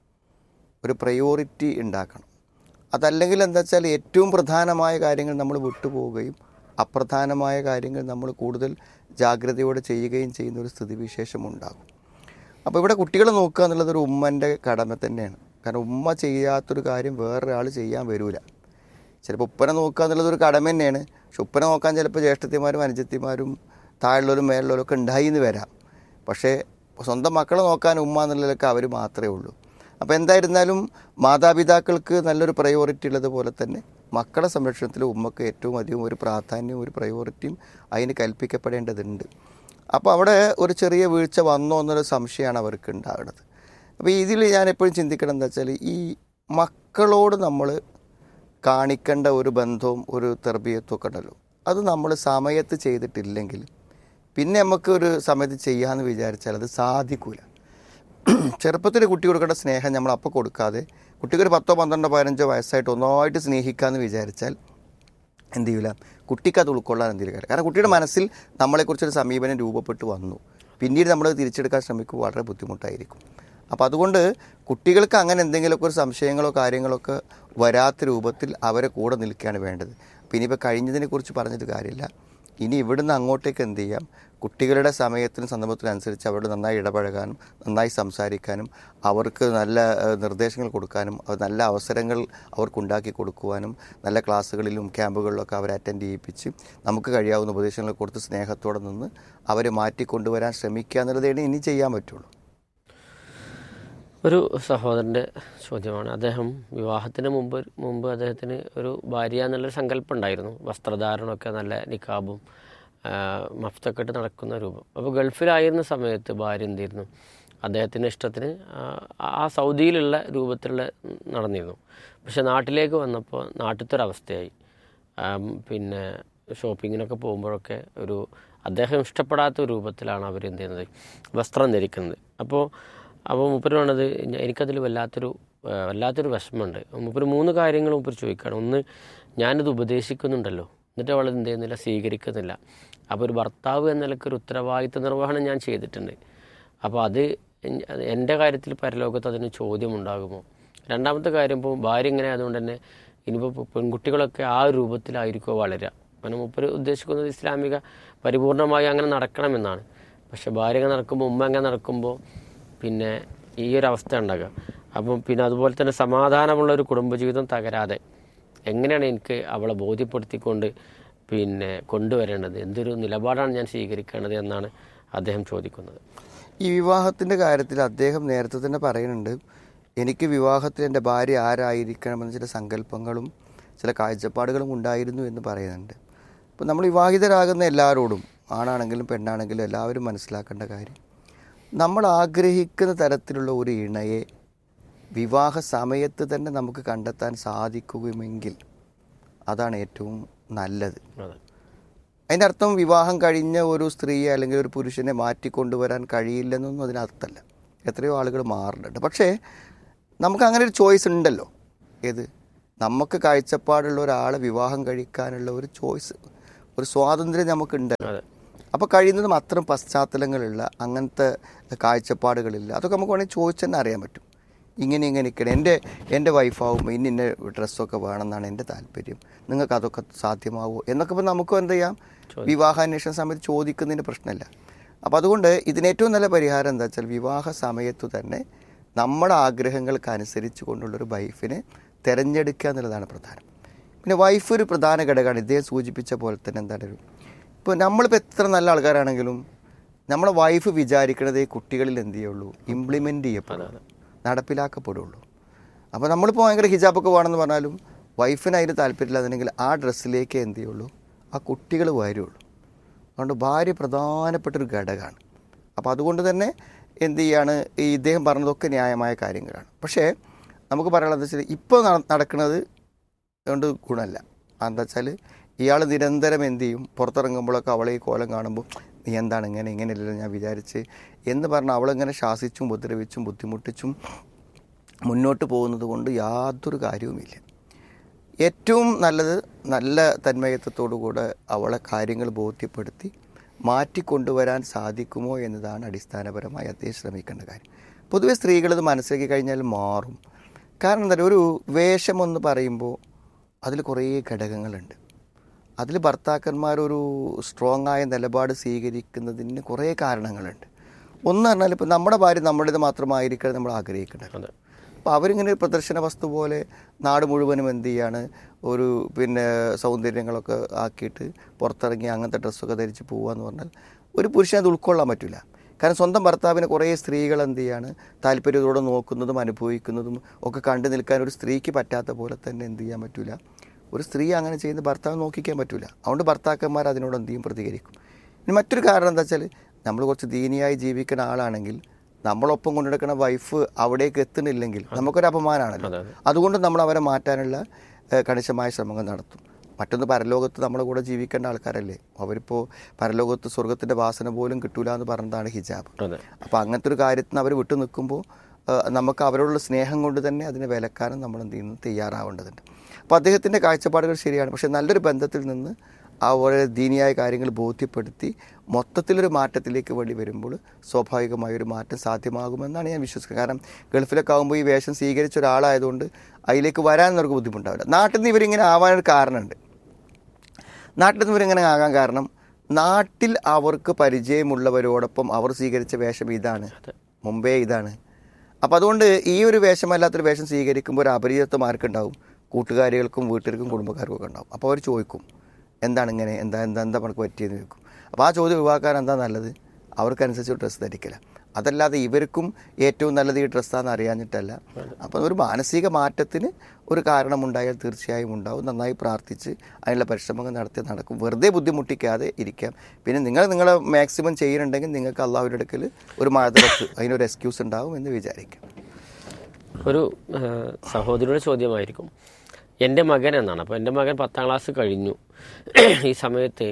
ഒരു പ്രയോറിറ്റി ഉണ്ടാക്കണം. അതല്ലെങ്കിൽ എന്താ വെച്ചാൽ ഏറ്റവും പ്രധാനമായ കാര്യങ്ങൾ നമ്മൾ വിട്ടുപോവുകയും അപ്രധാനമായ കാര്യങ്ങൾ നമ്മൾ കൂടുതൽ ജാഗ്രതയോടെ ചെയ്യുകയും ചെയ്യുന്ന ഒരു സ്ഥിതിവിശേഷം ഉണ്ടാകും. അപ്പോൾ ഇവിടെ കുട്ടികളെ നോക്കുക എന്നുള്ളത് ഒരു ഉമ്മൻ്റെ കടമ തന്നെയാണ്. കാരണം ഉമ്മ ചെയ്യാത്തൊരു കാര്യം വേറൊരാൾ ചെയ്യാൻ വരില്ല. ചിലപ്പോൾ ഉപ്പനെ നോക്കുക എന്നുള്ളത് ഒരു കടമ തന്നെയാണ്. പക്ഷെ ഉപ്പനെ നോക്കാൻ ചിലപ്പോൾ ജ്യേഷ്ഠത്തിമാരും അനുജത്തിമാരും താഴെയുള്ളവരും മേലുള്ളവരും ഒക്കെ ഉണ്ടായി എന്ന് വരാം. പക്ഷേ സ്വന്തം മക്കളെ നോക്കാൻ ഉമ്മ എന്നുള്ളതൊക്കെ അവർ മാത്രമേ ഉള്ളൂ. അപ്പോൾ എന്തായിരുന്നാലും മാതാപിതാക്കൾക്ക് നല്ലൊരു പ്രയോറിറ്റി ഉള്ളതുപോലെ തന്നെ മക്കളെ സംരക്ഷണത്തിൽ ഉമ്മക്ക് ഏറ്റവും അധികം ഒരു പ്രാധാന്യവും ഒരു പ്രയോറിറ്റിയും അതിന് കൽപ്പിക്കപ്പെടേണ്ടതുണ്ട്. അപ്പോൾ അവിടെ ഒരു ചെറിയ വീഴ്ച വന്നോ എന്നൊരു സംശയമാണ് അവർക്ക് ഉണ്ടാകുന്നത്. അപ്പോൾ ഇതിൽ ഞാൻ എപ്പോഴും ചിന്തിക്കണം എന്താ വെച്ചാൽ, ഈ മക്കളോട് നമ്മൾ കാണിക്കേണ്ട ഒരു ബന്ധവും ഒരു തർബീയത്തും ഒക്കെ ഉണ്ടല്ലോ, അത് നമ്മൾ സമയത്ത് ചെയ്തിട്ടില്ലെങ്കിൽ പിന്നെ നമുക്കൊരു സമയത്ത് ചെയ്യാമെന്ന് വിചാരിച്ചാൽ അത് സാധിക്കില്ല. ചെറുപ്പത്തിൽ കുട്ടി കൊടുക്കേണ്ട സ്നേഹം നമ്മൾ അപ്പോൾ കൊടുക്കാതെ കുട്ടിക്ക് ഒരു 10, 12, 15 വയസ്സായിട്ട് ഒന്നായിട്ട് സ്നേഹിക്കാമെന്ന് വിചാരിച്ചാൽ എന്ത് ചെയ്യില്ല, കുട്ടിക്ക് അത് ഉൾക്കൊള്ളാൻ എന്തെങ്കിലും കാര്യം. കാരണം കുട്ടിയുടെ മനസ്സിൽ നമ്മളെക്കുറിച്ചൊരു സമീപനം രൂപപ്പെട്ട് വന്നു, പിന്നീട് നമ്മൾ തിരിച്ചെടുക്കാൻ ശ്രമിക്കുമ്പോൾ വളരെ ബുദ്ധിമുട്ടായിരിക്കും. അപ്പോൾ അതുകൊണ്ട് കുട്ടികൾക്ക് അങ്ങനെ എന്തെങ്കിലുമൊക്കെ ഒരു സംശയങ്ങളോ കാര്യങ്ങളൊക്കെ വരാത്ത രൂപത്തിൽ അവരെ കൂടെ നിൽക്കുകയാണ് വേണ്ടത്. അപ്പോൾ ഇനിയിപ്പോൾ കഴിഞ്ഞതിനെക്കുറിച്ച് പറഞ്ഞിട്ട് കാര്യമില്ല. ഇനി ഇവിടുന്ന് അങ്ങോട്ടേക്ക് എന്ത് ചെയ്യാം, കുട്ടികളുടെ സമയത്തിനും സന്ദർഭത്തിനനുസരിച്ച് അവരോട് നന്നായി ഇടപഴകാനും നന്നായി സംസാരിക്കാനും അവർക്ക് നല്ല നിർദ്ദേശങ്ങൾ കൊടുക്കാനും നല്ല അവസരങ്ങൾ അവർക്കുണ്ടാക്കി കൊടുക്കുവാനും നല്ല ക്ലാസ്സുകളിലും ക്യാമ്പുകളിലൊക്കെ അവരെ അറ്റൻഡ് ചെയ്യിപ്പിച്ച് നമുക്ക് കഴിയാവുന്ന ഉപദേശങ്ങൾ കൊടുത്ത് സ്നേഹത്തോടെ നിന്ന് അവരെ മാറ്റിക്കൊണ്ടുവരാൻ ശ്രമിക്കുക എന്നുള്ളതേ ഇനി ചെയ്യാൻ പറ്റുള്ളൂ. ഒരു സഹോദരൻ്റെ ചോദ്യമാണ്. അദ്ദേഹം വിവാഹത്തിന് മുമ്പ് അദ്ദേഹത്തിന് ഒരു ഭാര്യ എന്നുള്ളൊരു സങ്കല്പം ഉണ്ടായിരുന്നു. വസ്ത്രധാരണമൊക്കെ നല്ല നിക്കാബും മഫ്തൊക്കെ ഇട്ട് നടക്കുന്ന രൂപം. അപ്പോൾ ഗൾഫിലായിരുന്ന സമയത്ത് ഭാര്യ എന്ത് ചെയ്യുന്നു, അദ്ദേഹത്തിൻ്റെ ഇഷ്ടത്തിന് ആ സൗദിയിലുള്ള രൂപത്തിലുള്ള നടന്നിരുന്നു. പക്ഷെ നാട്ടിലേക്ക് വന്നപ്പോൾ നാട്ടിലത്തെ ഒരവസ്ഥയായി. പിന്നെ ഷോപ്പിങ്ങിനൊക്കെ പോകുമ്പോഴൊക്കെ അദ്ദേഹം ഇഷ്ടപ്പെടാത്ത രൂപത്തിലാണ് അവർ എന്ത് ചെയ്യുന്നത്, വസ്ത്രം ധരിക്കുന്നത്. അപ്പോൾ മൂപ്പര് വേണ്ടത് എനിക്കതിൽ വല്ലാത്തൊരു വിഷമമുണ്ട്. മൂപ്പര് 3 കാര്യങ്ങൾ മൂപ്പര് ചോദിക്കുകയാണ്. ഒന്ന്, ഞാനിത് ഉപദേശിക്കുന്നുണ്ടല്ലോ, എന്നിട്ട് അവൾ എന്ത് ചെയ്യുന്നില്ല, സ്വീകരിക്കുന്നില്ല. അപ്പോൾ ഒരു ഭർത്താവ് എന്ന നിലയ്ക്ക് ഒരു ഉത്തരവാദിത്വ നിർവഹണം ഞാൻ ചെയ്തിട്ടുണ്ട്. അപ്പോൾ അത് എൻ്റെ കാര്യത്തിൽ പരലോകത്ത് അതിന് ചോദ്യമുണ്ടാകുമോ? രണ്ടാമത്തെ കാര്യം, ഇപ്പോൾ ഭാര്യ ഇങ്ങനെ ആയതുകൊണ്ട് തന്നെ ഇനിയിപ്പോൾ പെൺകുട്ടികളൊക്കെ ആ രൂപത്തിലായിരിക്കുമോ വളരുക. കാരണം മൂപ്പര് ഉദ്ദേശിക്കുന്നത് ഇസ്ലാമിക പരിപൂർണമായി അങ്ങനെ നടക്കണമെന്നാണ്. പക്ഷെ ഭാര്യ അങ്ങനെ നടക്കുമ്പോൾ, ഉമ്മ അങ്ങനെ നടക്കുമ്പോൾ പിന്നെ ഈ ഒരു അവസ്ഥ ഉണ്ടാകുക. അപ്പം പിന്നെ അതുപോലെ തന്നെ സമാധാനമുള്ള ഒരു കുടുംബജീവിതം തകരാതെ എങ്ങനെയാണ് എനിക്ക് അവളെ ബോധ്യപ്പെടുത്തിക്കൊണ്ട് പിന്നെ കൊണ്ടുവരേണ്ടത്, എന്തൊരു നിലപാടാണ് ഞാൻ സ്വീകരിക്കേണ്ടത് എന്നാണ് അദ്ദേഹം ചോദിക്കുന്നത്. ഈ വിവാഹത്തിൻ്റെ കാര്യത്തിൽ അദ്ദേഹം നേരത്തെ തന്നെ പറയുന്നുണ്ട്, എനിക്ക് വിവാഹത്തിൽ എൻ്റെ ഭാര്യ ആരായിരിക്കണമെന്ന് ചില സങ്കല്പങ്ങളും ചില കാഴ്ചപ്പാടുകളും ഉണ്ടായിരുന്നു എന്ന് പറയുന്നുണ്ട്. അപ്പോൾ നമ്മൾ വിവാഹിതരാകുന്ന എല്ലാവരോടും, ആണാണെങ്കിലും പെണ്ണാണെങ്കിലും എല്ലാവരും മനസ്സിലാക്കേണ്ട കാര്യം, നമ്മൾ ആഗ്രഹിക്കുന്ന തരത്തിലുള്ള ഒരു ഇണയെ വിവാഹ സമയത്ത് തന്നെ നമുക്ക് കണ്ടെത്താൻ സാധിക്കുമെങ്കിൽ അതാണ് ഏറ്റവും നല്ലത്. അതിൻ്റെ അർത്ഥം വിവാഹം കഴിഞ്ഞ ഒരു സ്ത്രീയെ അല്ലെങ്കിൽ ഒരു പുരുഷനെ മാറ്റിക്കൊണ്ടുവരാൻ കഴിയില്ലെന്നൊന്നും അതിനർത്ഥമല്ല. എത്രയോ ആളുകൾ മാറുന്നുണ്ട്. പക്ഷേ നമുക്ക് അങ്ങനെ ഒരു ചോയ്സ് ഉണ്ടല്ലോ. ഏത്, നമുക്ക് കാഴ്ചപ്പാടുള്ള ഒരാളെ വിവാഹം കഴിക്കാനുള്ള ഒരു ചോയ്സ്, ഒരു സ്വാതന്ത്ര്യം നമുക്കുണ്ടല്ലോ. അപ്പോൾ കഴിയുന്നതും അത്തരം പശ്ചാത്തലങ്ങളുള്ള അങ്ങനത്തെ കാഴ്ചപ്പാടുകളില്ല, അതൊക്കെ നമുക്ക് വേണമെങ്കിൽ ചോദിച്ചു തന്നെ അറിയാൻ പറ്റും. ഇങ്ങനെ നിൽക്കണം, എൻ്റെ വൈഫാവും ഇന്ന ഡ്രസ്സൊക്കെ വേണമെന്നാണ് എൻ്റെ താല്പര്യം, നിങ്ങൾക്ക് അതൊക്കെ സാധ്യമാവുമോ എന്നൊക്കെ ഇപ്പോൾ നമുക്കും എന്ത് ചെയ്യാം, വിവാഹാന്വേഷണ സമയത്ത് ചോദിക്കുന്നതിന് പ്രശ്നമില്ല. അപ്പോൾ അതുകൊണ്ട് ഇതിനേറ്റവും നല്ല പരിഹാരം എന്താ വെച്ചാൽ, വിവാഹ സമയത്തു തന്നെ നമ്മുടെ ആഗ്രഹങ്ങൾക്ക് അനുസരിച്ച് കൊണ്ടുള്ളൊരു വൈഫിനെ തിരഞ്ഞെടുക്കുക എന്നുള്ളതാണ് പ്രധാനം. പിന്നെ വൈഫ് ഒരു പ്രധാന ഘടകമാണ്. ഇദ്ദേഹം സൂചിപ്പിച്ച പോലെ തന്നെ എന്താണ്, ഇപ്പോൾ നമ്മളിപ്പോൾ എത്ര നല്ല ആൾക്കാരാണെങ്കിലും നമ്മളെ വൈഫ് വിചാരിക്കണത് ഈ കുട്ടികളിൽ എന്ത് ചെയ്യുള്ളൂ, ഇംപ്ലിമെൻ്റ് ചെയ്യപ്പെടുള്ളൂ, നടപ്പിലാക്കപ്പെടുള്ളൂ. അപ്പോൾ നമ്മളിപ്പോൾ ഭയങ്കര ഹിജാബൊക്കെ വേണമെന്ന് പറഞ്ഞാലും വൈഫിന് അതിന് താല്പര്യമില്ലാന്നുണ്ടെങ്കിൽ ആ ഡ്രസ്സിലേക്ക് എന്ത് ചെയ്യുള്ളൂ, ആ കുട്ടികൾ വരുള്ളൂ. അതുകൊണ്ട് ഭാര്യ പ്രധാനപ്പെട്ടൊരു ഘടകമാണ്. അപ്പോൾ അതുകൊണ്ട് തന്നെ എന്ത് ചെയ്യാണ്, ഈ ഇദ്ദേഹം പറഞ്ഞതൊക്കെ ന്യായമായ കാര്യങ്ങളാണ്. പക്ഷേ നമുക്ക് പറയാനുള്ളത് വെച്ചാൽ ഇപ്പോൾ നടക്കുന്നത് കൊണ്ട് ഗുണമല്ല. എന്താ വെച്ചാൽ ഇയാൾ നിരന്തരം എന്ത് ചെയ്യും, പുറത്തിറങ്ങുമ്പോഴൊക്കെ അവളെ ഈ കോലം കാണുമ്പോൾ നീ എന്താണ് ഇങ്ങനെയല്ലല്ലോ ഞാൻ വിചാരിച്ച് എന്ന് പറഞ്ഞാൽ അവളിങ്ങനെ ശാസിച്ചും ഉപദ്രവിച്ചും ബുദ്ധിമുട്ടിച്ചും മുന്നോട്ട് പോകുന്നത് കൊണ്ട് യാതൊരു കാര്യവുമില്ല. ഏറ്റവും നല്ലത് നല്ല തന്മയത്വത്തോടുകൂടെ അവളെ കാര്യങ്ങൾ ബോധ്യപ്പെടുത്തി മാറ്റിക്കൊണ്ടുവരാൻ സാധിക്കുമോ എന്നതാണ് അടിസ്ഥാനപരമായി അദ്ദേഹം ശ്രമിക്കേണ്ട കാര്യം. പൊതുവെ സ്ത്രീകളിത് മനസ്സിലാക്കി കഴിഞ്ഞാൽ മാറും. കാരണം എന്താ, ഒരു വേഷമെന്ന് പറയുമ്പോൾ അതിൽ കുറേ ഘടകങ്ങളുണ്ട്. അതിൽ ഭർത്താക്കന്മാരൊരു സ്ട്രോങ് ആയ നിലപാട് സ്വീകരിക്കുന്നതിന് കുറേ കാരണങ്ങളുണ്ട്. ഒന്ന് പറഞ്ഞാൽ ഇപ്പോൾ നമ്മുടെ ഭാര്യ നമ്മുടേത് മാത്രമായിരിക്കണം നമ്മൾ ആഗ്രഹിക്കേണ്ടത്. അപ്പോൾ അവരിങ്ങനെ ഒരു പ്രദർശന വസ്തു പോലെ നാട് മുഴുവനും എന്ത് ചെയ്യാണ്, ഒരു സൗന്ദര്യങ്ങളൊക്കെ ആക്കിയിട്ട് പുറത്തിറങ്ങി അങ്ങനത്തെ ഡ്രസ്സൊക്കെ ധരിച്ച് പോവുകയെന്ന് പറഞ്ഞാൽ ഒരു പുരുഷന് അത് ഉൾക്കൊള്ളാൻ പറ്റില്ല. കാരണം സ്വന്തം ഭർത്താവിനെ കുറേ സ്ത്രീകൾ എന്ത് ചെയ്യാണ് താല്പര്യത്തോടെ നോക്കുന്നതും അനുഭവിക്കുന്നതും ഒക്കെ കണ്ടു നിൽക്കാൻ ഒരു സ്ത്രീക്ക് പറ്റാത്ത പോലെ തന്നെ എന്ത് ചെയ്യാൻ പറ്റില്ല, ഒരു സ്ത്രീ അങ്ങനെ ചെയ്യുന്ന ഭർത്താവ് നോക്കിക്കാൻ പറ്റില്ല. അതുകൊണ്ട് ഭർത്താക്കന്മാർ അതിനോട് എന്ത് ചെയ്യും, പ്രതികരിക്കും. ഇനി മറ്റൊരു കാരണം എന്താ വെച്ചാൽ, നമ്മൾ കുറച്ച് ദീനിയായി ജീവിക്കുന്ന ആളാണെങ്കിൽ നമ്മളൊപ്പം കൊണ്ടുനടക്കുന്ന വൈഫ് അവിടേക്ക് എത്തുന്നില്ലെങ്കിൽ നമുക്കൊരു അപമാനമാണല്ലോ. അതുകൊണ്ട് നമ്മൾ അവരെ മാറ്റാനുള്ള കണിശമായ ശ്രമങ്ങൾ നടത്തും. മറ്റൊന്ന്, പരലോകത്ത് നമ്മുടെ കൂടെ ജീവിക്കേണ്ട ആൾക്കാരല്ലേ, അവരിപ്പോൾ പരലോകത്ത് സ്വർഗത്തിൻ്റെ വാസന പോലും കിട്ടൂല എന്ന് പറഞ്ഞതാണ് ഹിജാബ്. അപ്പോൾ അങ്ങനത്തെ ഒരു കാര്യത്തിന് അവർ വിട്ടു നിൽക്കുമ്പോൾ നമുക്ക് അവരോടുള്ള സ്നേഹം കൊണ്ട് തന്നെ അതിനെ വിലക്കാനും നമ്മൾ എന്ത് ചെയ്യുന്നു, തയ്യാറാവേണ്ടതുണ്ട്. അപ്പോൾ അദ്ദേഹത്തിൻ്റെ കാഴ്ചപ്പാടുകൾ ശരിയാണ്. പക്ഷേ നല്ലൊരു ബന്ധത്തിൽ നിന്ന് അവരെ ദീനിയായ കാര്യങ്ങൾ ബോധ്യപ്പെടുത്തി മൊത്തത്തിലൊരു മാറ്റത്തിലേക്ക് വേണ്ടി വരുമ്പോൾ സ്വാഭാവികമായൊരു മാറ്റം സാധ്യമാകുമെന്നാണ് ഞാൻ വിശ്വസിക്കുന്നത്. കാരണം ഗൾഫിലൊക്കെ ആകുമ്പോൾ ഈ വേഷം സ്വീകരിച്ച ഒരാളായതുകൊണ്ട് അതിലേക്ക് വരാൻ നമുക്ക് ബുദ്ധിമുട്ടാവില്ല. നാട്ടിൽ നിന്ന് ഇവരിങ്ങനെ ആവാനൊരു കാരണമുണ്ട്. നാട്ടിൽ നിന്ന് ഇവരിങ്ങനെ ആകാൻ കാരണം, നാട്ടിൽ അവർക്ക് പരിചയമുള്ളവരോടൊപ്പം അവർ സ്വീകരിച്ച വേഷം ഇതാണ്, മുമ്പേ ഇതാണ്. അപ്പോൾ അതുകൊണ്ട് ഈ ഒരു വേഷമല്ലാത്തൊരു വേഷം സ്വീകരിക്കുമ്പോൾ ഒരു അപരിചിതത്വം ആർക്കുണ്ടാവും, കൂട്ടുകാരികൾക്കും വീട്ടുകാർക്കും കുടുംബക്കാർക്കും ഒക്കെ ഉണ്ടാവും. അപ്പോൾ അവർ ചോദിക്കും എന്താണ് ഇങ്ങനെ, എന്താ നമുക്ക് പറ്റിയെന്ന് ചോദിക്കും. അപ്പോൾ ആ ചോദ്യം ഒഴിവാക്കാൻ എന്താ നല്ലത്, അവർക്കനുസരിച്ച് ഡ്രസ്സ് ധരിക്കില്ല. അതല്ലാതെ ഇവർക്കും ഏറ്റവും നല്ലത് ഈ ഡ്രസ്സാന്ന് അറിയാഞ്ഞിട്ടല്ല. അപ്പോൾ ഒരു മാനസിക മാറ്റത്തിന് ഒരു കാരണമുണ്ടായാൽ തീർച്ചയായും ഉണ്ടാവും. നന്നായി പ്രാർത്ഥിച്ച് അതിനുള്ള പരിശ്രമങ്ങൾ നടത്തി നടക്കും. വെറുതെ ബുദ്ധിമുട്ടിക്കാതെ ഇരിക്കാം. പിന്നെ നിങ്ങളെ മാക്സിമം ചെയ്യുന്നുണ്ടെങ്കിൽ നിങ്ങൾക്ക് അള്ളാഹുവിൻ്റെ അടുക്കൽ ഒരു മഴത്തിറക്ക് അതിനൊരു എക്സ്ക്യൂസ് ഉണ്ടാവും എന്ന് വിചാരിക്കാം. ഒരു സഹോദരിയുടെ ചോദ്യമായിരിക്കും, എൻ്റെ മകൻ എന്നാണ്. അപ്പോൾ എൻ്റെ മകൻ 10ാം ക്ലാസ് കഴിഞ്ഞു. ഈ സമയത്ത്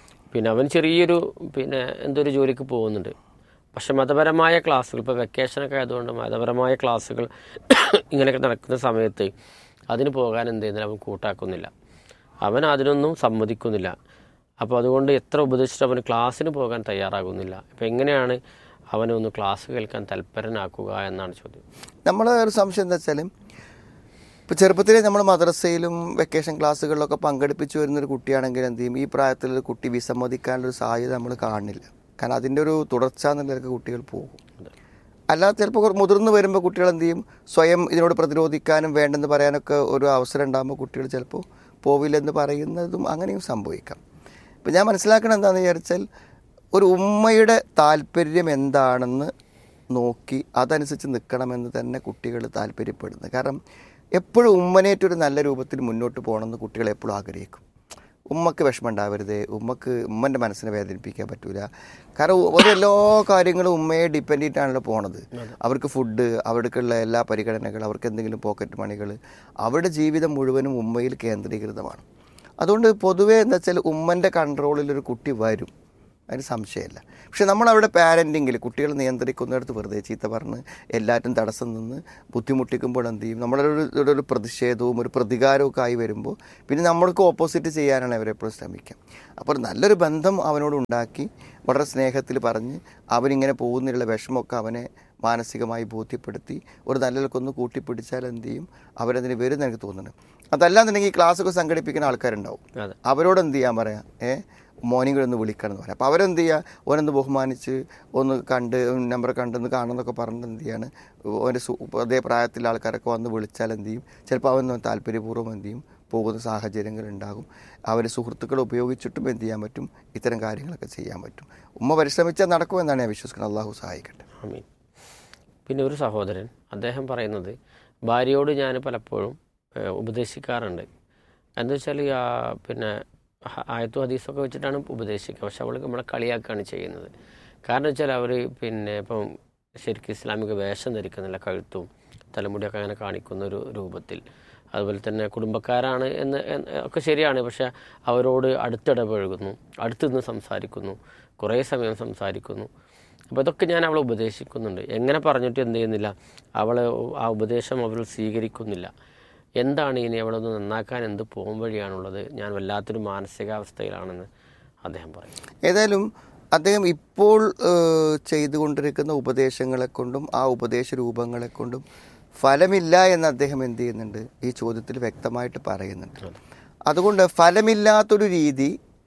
അവൻ ചെറിയൊരു എന്തൊരു ജോലിക്ക് പോകുന്നുണ്ട്. പക്ഷെ മതപരമായ ക്ലാസ്സുകൾ, ഇപ്പോൾ വെക്കേഷനൊക്കെ ആയതുകൊണ്ട് മതപരമായ ക്ലാസ്സുകൾ ഇങ്ങനെയൊക്കെ നടക്കുന്ന സമയത്ത് അതിന് പോകാൻ എന്ത് ചെയ്യുന്നില്ല, അവൻ കൂട്ടാക്കുന്നില്ല, അവൻ അതിനൊന്നും സമ്മതിക്കുന്നില്ല. അപ്പോൾ അതുകൊണ്ട് എത്ര ഉപദേശിച്ചിട്ട് അവന് ക്ലാസ്സിന് പോകാൻ തയ്യാറാകുന്നില്ല. അപ്പോൾ എങ്ങനെയാണ് അവനെ ഒന്ന് ക്ലാസ് കേൾക്കാൻ തൽപരനാക്കുക എന്നാണ് ചോദ്യം. നമ്മളെ ഒരു സംശയം എന്താ വെച്ചാൽ, ഇപ്പോൾ ചെറുപ്പത്തിലെ നമ്മൾ മദ്രസയിലും വെക്കേഷൻ ക്ലാസ്സുകളിലൊക്കെ പങ്കെടുപ്പിച്ച് വരുന്നൊരു കുട്ടിയാണെങ്കിൽ എന്ത് ചെയ്യും, ഈ പ്രായത്തിലൊരു കുട്ടി വിസമ്മതിക്കാനുള്ളൊരു സാധ്യത നമ്മൾ കാണുന്നില്ല. കാരണം അതിൻ്റെ ഒരു തുടർച്ച എന്നുള്ളവർക്ക് കുട്ടികൾ പോകും. അല്ലാതെ ചിലപ്പോൾ മുതിർന്ന് വരുമ്പോൾ കുട്ടികൾ എന്ത് ചെയ്യും, സ്വയം ഇതിനോട് പ്രതിരോധിക്കാനും വേണ്ടെന്ന് പറയാനൊക്കെ ഒരു അവസരം ഉണ്ടാകുമ്പോൾ കുട്ടികൾ ചിലപ്പോൾ പോവില്ലെന്ന് പറയുന്നതും അങ്ങനെയും സംഭവിക്കാം. ഇപ്പം ഞാൻ മനസ്സിലാക്കണം എന്താണെന്ന് വിചാരിച്ചാൽ, ഒരു ഉമ്മയുടെ താല്പര്യം എന്താണെന്ന് നോക്കി അതനുസരിച്ച് നിൽക്കണമെന്ന് തന്നെ കുട്ടികൾ താല്പര്യപ്പെടുന്നത്. കാരണം എപ്പോഴും ഉമ്മനേറ്റൊരു നല്ല രൂപത്തിൽ മുന്നോട്ട് പോകണമെന്ന് കുട്ടികൾ എപ്പോഴും ആഗ്രഹിക്കും. ഉമ്മക്ക് വിഷമം ഉണ്ടാവരുത്, ഉമ്മൻ്റെ മനസ്സിനെ വേദനിപ്പിക്കാൻ പറ്റൂല. കാരണം ഒരു എല്ലാ കാര്യങ്ങളും ഉമ്മയെ ഡിപ്പെൻഡ് ചെയ്തിട്ടാണല്ലോ പോണത്. അവർക്ക് ഫുഡ്, അവർക്കുള്ള എല്ലാ പരിഗണനകൾ, അവർക്ക് എന്തെങ്കിലും പോക്കറ്റ് മണികൾ, അവരുടെ ജീവിതം മുഴുവനും ഉമ്മയിൽ കേന്ദ്രീകൃതമാണ്. അതുകൊണ്ട് പൊതുവേ എന്താ വെച്ചാൽ ഉമ്മൻ്റെ കൺട്രോളിലൊരു കുട്ടി വരും, അതിന് സംശയമില്ല. പക്ഷെ നമ്മളവിടെ പാരൻറ്റിങ്ങിൽ കുട്ടികൾ നിയന്ത്രിക്കുന്നിടത്ത് വെറുതെ ചീത്ത പറഞ്ഞ് എല്ലാറ്റും തടസ്സം നിന്ന് ബുദ്ധിമുട്ടിക്കുമ്പോൾ എന്ത് ചെയ്യും, നമ്മളൊരു പ്രതിഷേധവും ഒരു പ്രതികാരവും ഒക്കെ ആയി വരുമ്പോൾ പിന്നെ നമ്മൾക്ക് ഓപ്പോസിറ്റ് ചെയ്യാനാണ് അവരെപ്പോഴും ശ്രമിക്കുക. അപ്പോൾ നല്ലൊരു ബന്ധം അവനോട് ഉണ്ടാക്കി വളരെ സ്നേഹത്തിൽ പറഞ്ഞ് അവനിങ്ങനെ പോകുന്നതിനുള്ള വിഷമമൊക്കെ അവനെ മാനസികമായി ബോധ്യപ്പെടുത്തി ഒരു നല്ലതൊക്കെ കൂട്ടിപ്പിടിച്ചാൽ എന്ത് ചെയ്യും, അവരതിന് വരുമെന്ന് എനിക്ക് തോന്നുന്നുണ്ട്. അതല്ലാന്നുണ്ടെങ്കിൽ ഈ ക്ലാസ്സൊക്കെ സംഘടിപ്പിക്കുന്ന ആൾക്കാരുണ്ടാവും, അവരോട് എന്ത് ചെയ്യാൻ പറയാം, മോർണിംഗ് ഒന്ന് വിളിക്കണം എന്ന് പറയാം. അപ്പോൾ അവരെന്ത് ചെയ്യുക, ഓനൊന്ന് ബഹുമാനിച്ച് ഒന്ന് കണ്ട് നമ്പർ കണ്ടെന്ന് കാണുന്നതൊക്കെ പറഞ്ഞിട്ട് എന്ത് ചെയ്യാണ്, ഓൻ്റെ അതേ പ്രായത്തിലുള്ള ആൾക്കാരൊക്കെ വന്ന് വിളിച്ചാൽ എന്ത് ചെയ്യും, ചിലപ്പോൾ അവൻ താല്പര്യപൂർവ്വം എന്ത് ചെയ്യും പോകുന്ന സാഹചര്യങ്ങൾ ഉണ്ടാകും. അവർ സുഹൃത്തുക്കളെ ഉപയോഗിച്ചിട്ടും എന്ത് ചെയ്യാൻ പറ്റും, ഇത്തരം കാര്യങ്ങളൊക്കെ ചെയ്യാൻ പറ്റും. ഉമ്മ പരിശ്രമിച്ചാൽ നടക്കുമെന്നാണ് ഞാൻ വിശ്വസിക്കുന്നത്. അള്ളാഹു സഹായിക്കട്ടെ. ആമീൻ. പിന്നെ ഒരു സഹോദരൻ അദ്ദേഹം പറയുന്നത്, ഭാര്യയോട് ഞാൻ പലപ്പോഴും ഉപദേശിക്കാറുണ്ട്. എന്താ വെച്ചാൽ ആയത്തും ഹദീസൊക്കെ വെച്ചിട്ടാണ് ഉപദേശിക്കുക. പക്ഷെ അവൾ നമ്മളെ കളിയാക്കുകയാണ് ചെയ്യുന്നത്. കാരണം വെച്ചാൽ അവർ ഇപ്പം ശരിക്കും ഇസ്ലാമിക വേഷം ധരിക്കുന്നില്ല, കഴുത്തും തലമുടിയൊക്കെ അങ്ങനെ കാണിക്കുന്ന ഒരു രൂപത്തിൽ. അതുപോലെ തന്നെ കുടുംബക്കാരാണ് ഒക്കെ ശരിയാണ്. പക്ഷേ അവരോട് അടുത്തിടപഴകുന്നു, അടുത്ത് നിന്ന് സംസാരിക്കുന്നു, കുറേ സമയം സംസാരിക്കുന്നു. അപ്പോൾ ഇതൊക്കെ ഞാൻ അവളെ ഉപദേശിക്കുന്നുണ്ട്. എങ്ങനെ പറഞ്ഞിട്ട് എന്ത് ചെയ്യുന്നില്ല, അവളെ ആ ഉപദേശം അവൾ സ്വീകരിക്കുന്നില്ല. എന്താണ് ഇനി അവളെ ഒന്ന് നന്നാക്കാൻ എന്ത് പോകും വഴിയാണുള്ളത്? ഞാൻ വല്ലാത്തൊരു മാനസികാവസ്ഥയിലാണെന്ന് അദ്ദേഹം പറയും. ഏതായാലും അദ്ദേഹം ഇപ്പോൾ ചെയ്തുകൊണ്ടിരിക്കുന്ന ഉപദേശങ്ങളെ കൊണ്ടും ആ ഉപദേശ രൂപങ്ങളെ കൊണ്ടും ഫലമില്ല എന്ന് അദ്ദേഹം എന്ത് ചെയ്യുന്നുണ്ട്, ഈ ചോദ്യത്തിൽ വ്യക്തമായിട്ട് പറയുന്നുണ്ട്. അതുകൊണ്ട് ഫലമില്ലാത്തൊരു രീതി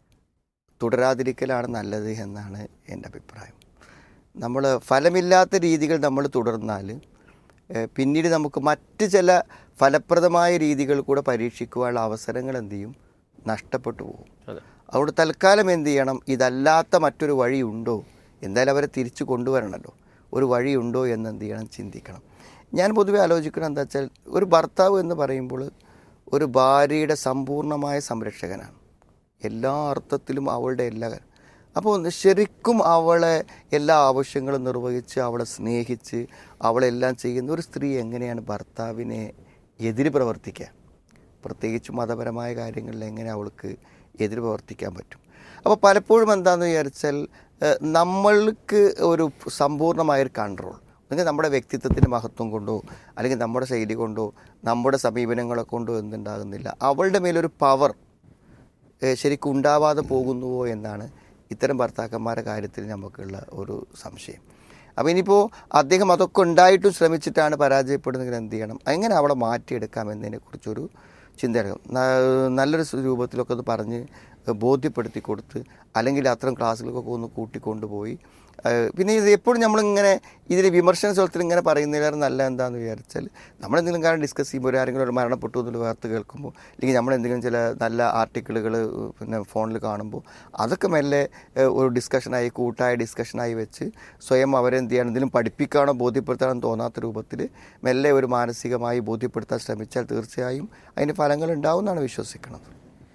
തുടരാതിരിക്കലാണ് നല്ലത് എന്നാണ് എൻ്റെ അഭിപ്രായം. നമ്മൾ ഫലമില്ലാത്ത രീതികൾ നമ്മൾ തുടർന്നാൽ പിന്നീട് നമുക്ക് മറ്റ് ചില ഫലപ്രദമായ രീതികൾ കൂടെ പരീക്ഷിക്കുവാനുള്ള അവസരങ്ങൾ എന്ത് ചെയ്യും, നഷ്ടപ്പെട്ടു പോകും. അതുകൊണ്ട് തൽക്കാലം എന്ത് ചെയ്യണം, ഇതല്ലാത്ത മറ്റൊരു വഴിയുണ്ടോ, എന്തായാലും അവരെ തിരിച്ചു കൊണ്ടുവരണമല്ലോ, ഒരു വഴിയുണ്ടോ എന്ന് എന്ത് ചെയ്യണം, ചിന്തിക്കണം. ഞാൻ പൊതുവെ ആലോചിക്കണം എന്താ വെച്ചാൽ, ഒരു ഭർത്താവ് എന്ന് പറയുമ്പോൾ ഒരു ഭാര്യയുടെ സമ്പൂർണ്ണമായ സംരക്ഷകനാണ്, എല്ലാ അർത്ഥത്തിലും അവളുടെ എല്ലാ. അപ്പോൾ ശരിക്കും അവളെ എല്ലാ ആവശ്യങ്ങളും നിർവഹിച്ച് അവളെ സ്നേഹിച്ച് അവളെല്ലാം ചെയ്യുന്ന ഒരു സ്ത്രീ എങ്ങനെയാണ് ഭർത്താവിനെ എതിര് പ്രവർത്തിക്കുക? പ്രത്യേകിച്ച് മതപരമായ കാര്യങ്ങളിൽ എങ്ങനെ അവൾക്ക് എതിര് പ്രവർത്തിക്കാൻ പറ്റും? അപ്പോൾ പലപ്പോഴും എന്താണെന്ന് വിചാരിച്ചാൽ നമ്മൾക്ക് ഒരു സമ്പൂർണ്ണമായൊരു കൺട്രോൾ, അല്ലെങ്കിൽ നമ്മുടെ വ്യക്തിത്വത്തിൻ്റെ മഹത്വം കൊണ്ടോ അല്ലെങ്കിൽ നമ്മുടെ ശൈലി കൊണ്ടോ നമ്മുടെ സമീപനങ്ങളെ കൊണ്ടോ എന്തുണ്ടാകുന്നില്ല, അവളുടെ മേലൊരു പവർ ശരിക്കും ഉണ്ടാവാതെ പോകുന്നുവോ എന്നാണ് ഇത്തരം ഭർത്താക്കന്മാരുടെ കാര്യത്തിൽ നമുക്കുള്ള ഒരു സംശയം. അപ്പോൾ ഇനിയിപ്പോൾ അദ്ദേഹം അതൊക്കെ ഉണ്ടായിട്ടും ശ്രമിച്ചിട്ടാണ് പരാജയപ്പെടുന്നതെങ്കിൽ എന്ത് ചെയ്യണം, എങ്ങനെ അവളെ മാറ്റിയെടുക്കാം എന്നതിനെക്കുറിച്ചൊരു ചിന്ത എടുക്കണം. നല്ലൊരു രൂപത്തിലൊക്കെ ഒന്ന് പറഞ്ഞ് ബോധ്യപ്പെടുത്തി കൊടുത്ത്, അല്ലെങ്കിൽ അത്തരം ക്ലാസ്സുകൾക്കൊക്കെ ഒന്ന് കൂട്ടിക്കൊണ്ടുപോയി. പിന്നെ ഇത് എപ്പോഴും നമ്മളിങ്ങനെ ഇതിൽ വിമർശന സ്വലത്തിൽ ഇങ്ങനെ പറയുന്നതിലേറെ നല്ല എന്താണെന്ന് വിചാരിച്ചാൽ, നമ്മളെന്തെങ്കിലും കാര്യം ഡിസ്കസ് ചെയ്യുമ്പോൾ ആരെങ്കിലും ഒരു മരണപ്പെട്ടു എന്നുള്ള വാർത്ത കേൾക്കുമ്പോൾ, അല്ലെങ്കിൽ നമ്മളെന്തെങ്കിലും ചില നല്ല ആർട്ടിക്കിളുകൾ പിന്നെ ഫോണിൽ കാണുമ്പോൾ അതൊക്കെ മെല്ലെ ഒരു ഡിസ്കഷനായി, കൂട്ടായ ഡിസ്കഷനായി വെച്ച് സ്വയം അവരെന്ത് ചെയ്യണം, എന്തെങ്കിലും പഠിപ്പിക്കാനോ ബോധ്യപ്പെടുത്താനോ തോന്നാത്ത രൂപത്തിൽ മെല്ലെ ഒരു മാനസികമായി ബോധ്യപ്പെടുത്താൻ ശ്രമിച്ചാൽ തീർച്ചയായും അതിന് ഫലങ്ങൾ ഉണ്ടാവുമെന്നാണ് വിശ്വസിക്കുന്നത്.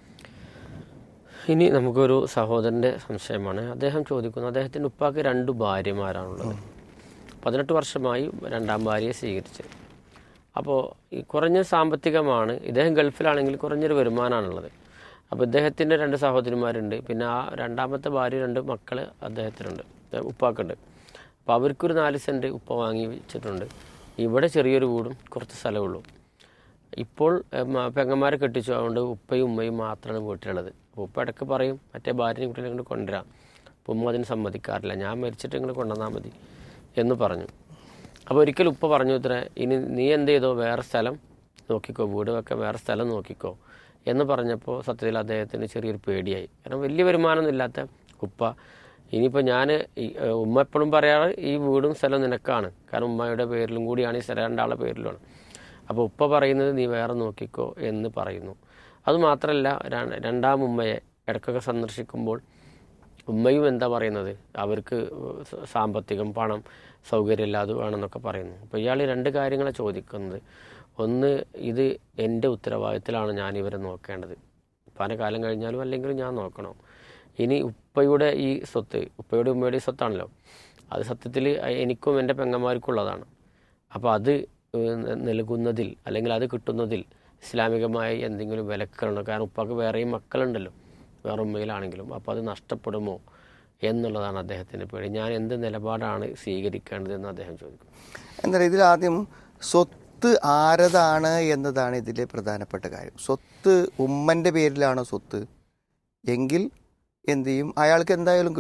ഇനി നമുക്കൊരു സഹോദരൻ്റെ സംശയമാണ്. അദ്ദേഹം ചോദിക്കുന്നത്, അദ്ദേഹത്തിൻ്റെ ഉപ്പാക്ക് 2 ഭാര്യമാരാണുള്ളത്. 18 വർഷമായി 2ാം ഭാര്യയെ സ്വീകരിച്ചത്. അപ്പോൾ ഈ കുറഞ്ഞ സാമ്പത്തികമാണ്, ഇദ്ദേഹം ഗൾഫിലാണെങ്കിൽ കുറഞ്ഞൊരു വരുമാനമാണുള്ളത്. അപ്പോൾ ഇദ്ദേഹത്തിൻ്റെ 2 സഹോദരിമാരുണ്ട്, പിന്നെ ആ 2ാമത്തെ ഭാര്യ 2 മക്കൾ അദ്ദേഹത്തിനുണ്ട്, ഉപ്പാക്കുണ്ട്. അപ്പോൾ അവർക്കൊരു 4 സെൻറ്റ് ഉപ്പ വാങ്ങി വെച്ചിട്ടുണ്ട്. ഇവിടെ ചെറിയൊരു വീടും കുറച്ച് സ്ഥലമുള്ളൂ. ഇപ്പോൾ പെങ്ങന്മാരെ കെട്ടിച്ചു, അതുകൊണ്ട് ഉപ്പയും ഉമ്മയും മാത്രമാണ് വീട്ടിലുള്ളത്. അപ്പോൾ ഉപ്പ ഇടയ്ക്ക് പറയും മറ്റേ ഭാര്യയും കുട്ടികളെ ഇങ്ങോട്ട് കൊണ്ടുവരാം. അപ്പോൾ ഉമ്മ അതിന് സമ്മതിക്കാറില്ല, ഞാൻ മരിച്ചിട്ട് ഇങ്ങോട്ട് കൊണ്ടുവന്നാൽ മതി എന്ന് പറഞ്ഞു. അപ്പോൾ ഒരിക്കലും ഉപ്പ പറഞ്ഞു ഇത്ര, ഇനി നീ എന്ത് ചെയ്തോ, വേറെ സ്ഥലം നോക്കിക്കോ, വീട് വെക്കാൻ വേറെ സ്ഥലം നോക്കിക്കോ എന്ന് പറഞ്ഞപ്പോൾ സത്യത്തിൽ അദ്ദേഹത്തിന് ചെറിയൊരു പേടിയായി. കാരണം വലിയ വരുമാനമൊന്നും ഇല്ലാത്ത ഉപ്പ, ഇനിയിപ്പോൾ ഞാൻ ഉമ്മ എപ്പോഴും പറയാറ് ഈ വീടും സ്ഥലം നിനക്കാണ്, കാരണം ഉമ്മയുടെ പേരിലും കൂടിയാണ് ഈ സ്ഥലം, 2 ആളുടെ പേരിലുമാണ്. അപ്പോൾ ഉപ്പ പറയുന്നത് നീ വേറെ നോക്കിക്കോ എന്ന് പറയുന്നു. അതുമാത്രമല്ല, 2ാം ഉമ്മയെ ഇടയ്ക്കൊക്കെ സന്ദർശിക്കുമ്പോൾ ഉമ്മയും എന്താ പറയുന്നത്, അവർക്ക് സാമ്പത്തികം, പണം, സൗകര്യമില്ലാതെ വേണമെന്നൊക്കെ പറയുന്നു. അപ്പോൾ ഇയാൾ 2 കാര്യങ്ങളെ ചോദിക്കുന്നത്. ഒന്ന്, ഇത് എൻ്റെ ഉത്തരവാദിത്തത്തിലാണ് ഞാൻ ഇവരെ നോക്കേണ്ടത്, പല കാലം കഴിഞ്ഞാലും അല്ലെങ്കിലും ഞാൻ നോക്കണം. ഇനി ഉപ്പയുടെ ഈ സ്വത്ത്, ഉപ്പയുടെ ഉമ്മയുടെ സ്വത്താണല്ലോ, അത് സത്യത്തിൽ എനിക്കും എൻ്റെ പെങ്ങന്മാർക്കുള്ളതാണ്. അപ്പോൾ അത് നൽകുന്നതിൽ അല്ലെങ്കിൽ അത് കിട്ടുന്നതിൽ ഇസ്ലാമികമായി എന്തെങ്കിലും വിലക്കുകളുണ്ടോ? കാരണം ഉപ്പാക്ക് വേറെയും മക്കളുണ്ടല്ലോ, വേറെ ഉമ്മയിലാണെങ്കിലും. അപ്പോൾ അത് നഷ്ടപ്പെടുമോ എന്നുള്ളതാണ് അദ്ദേഹത്തിൻ്റെ പേടി. ഞാൻ എന്ത് നിലപാടാണ് സ്വീകരിക്കേണ്ടതെന്ന് അദ്ദേഹം ചോദിക്കും. എന്താ ഇതിൽ ആദ്യം സ്വത്ത് ആരതാണ് എന്നതാണ് ഇതിലെ പ്രധാനപ്പെട്ട കാര്യം. സ്വത്ത് ഉമ്മൻ്റെ പേരിലാണോ സ്വത്ത് എങ്കിൽ എന്ത് ചെയ്യും, അയാൾക്ക് എന്തായാലും